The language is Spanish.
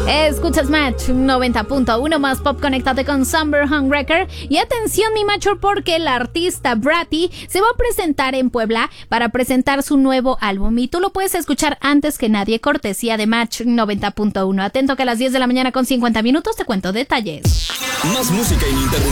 Escuchas Match 90.1 más pop, conectate con Summer Homewrecker. Y atención, mi macho, porque el artista Bratty se va a presentar en Puebla para presentar su nuevo álbum. Y tú lo puedes escuchar antes que nadie, cortesía de Match 90.1. Atento que a las 10 de la mañana con 50 minutos te cuento detalles. Más música ininterrumpida.